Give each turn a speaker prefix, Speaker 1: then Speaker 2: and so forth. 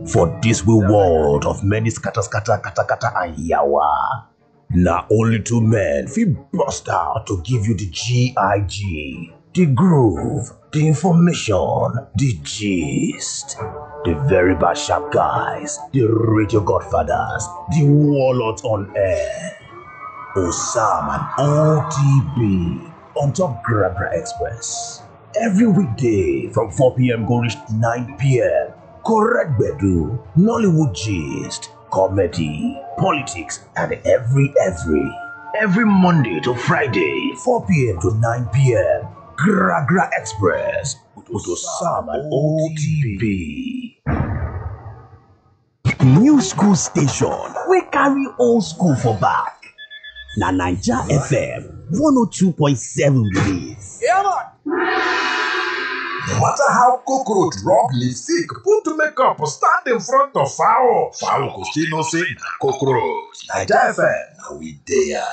Speaker 1: For this we world of many scatter, kata and yawa. Now only two men fit bust out to give you the GIG, the groove, the information, the gist. The very bad sharp guys, the radio godfathers, the warlords on air. Osam and OTB on top Gragra Express. Every weekday from 4 p.m. go reach 9 p.m. Correct Bedu, Nollywood gist, comedy, politics, and every Monday to Friday, 4 p.m. to 9 p.m. Gragra Express with Osam and OTB. New school station, we carry old school for back. Na Naija FM 102.7 release.
Speaker 2: Yeah, man. No matter how cockroach rub lipstick, put makeup, stand in front of fowl go still no say na cockroach. Naija FM, na we there.